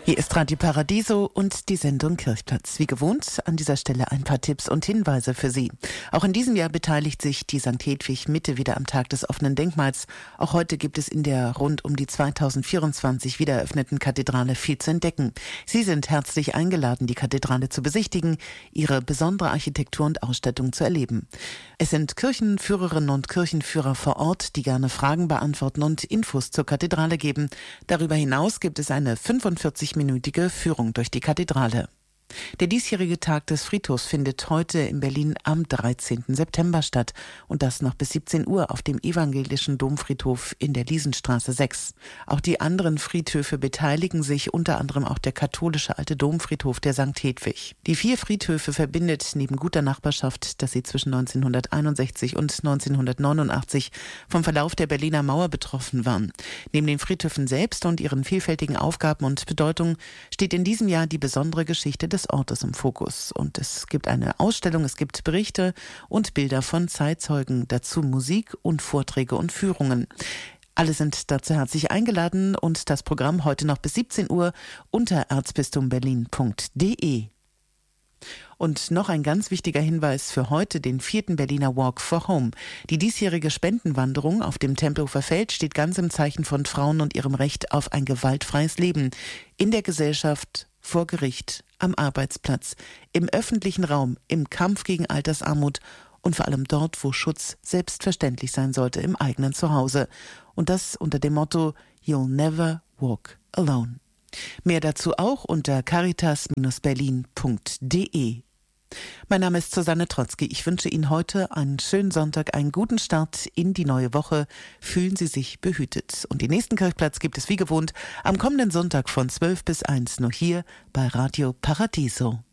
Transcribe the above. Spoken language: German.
Hier ist Radio Paradiso und die Sendung Kirchplatz. Wie gewohnt an dieser Stelle ein paar Tipps und Hinweise für Sie. Auch in diesem Jahr beteiligt sich die St. Hedwig Mitte wieder am Tag des offenen Denkmals. Auch heute gibt es in der rund um die 2024 wieder eröffneten Kathedrale viel zu entdecken. Sie sind herzlich eingeladen, die Kathedrale zu besichtigen, ihre besondere Architektur und Ausstattung zu erleben. Es sind Kirchenführerinnen und Kirchenführer vor Ort, die gerne Fragen beantworten und Infos zur Kathedrale geben. Darüber hinaus gibt es eine 45-minütige Führung durch die Kathedrale. Der diesjährige Tag des Friedhofs findet heute in Berlin am 13. September statt und das noch bis 17 Uhr auf dem evangelischen Domfriedhof in der Liesenstraße 6. Auch die anderen Friedhöfe beteiligen sich, unter anderem auch der katholische Alte Domfriedhof der St. Hedwig. Die 4 Friedhöfe verbindet neben guter Nachbarschaft, dass sie zwischen 1961 und 1989 vom Verlauf der Berliner Mauer betroffen waren. Neben den Friedhöfen selbst und ihren vielfältigen Aufgaben und Bedeutung steht in diesem Jahr die besondere Geschichte des Ortes im Fokus. Und es gibt eine Ausstellung, es gibt Berichte und Bilder von Zeitzeugen, dazu Musik und Vorträge und Führungen. Alle sind dazu herzlich eingeladen und das Programm heute noch bis 17 Uhr unter erzbistumberlin.de. Und noch ein ganz wichtiger Hinweis für heute, den 4. Berliner Walk for Home. Die diesjährige Spendenwanderung auf dem Tempelhofer Feld steht ganz im Zeichen von Frauen und ihrem Recht auf ein gewaltfreies Leben. In der Gesellschaft, vor Gericht, am Arbeitsplatz, im öffentlichen Raum, im Kampf gegen Altersarmut und vor allem dort, wo Schutz selbstverständlich sein sollte, im eigenen Zuhause. Und das unter dem Motto You'll never walk alone. Mehr dazu auch unter caritas-berlin.de. Mein Name ist Susanne Trotzki. Ich wünsche Ihnen heute einen schönen Sonntag, einen guten Start in die neue Woche. Fühlen Sie sich behütet. Und den nächsten Kirchplatz gibt es wie gewohnt am kommenden Sonntag von 12 bis 1 nur hier bei Radio Paradiso.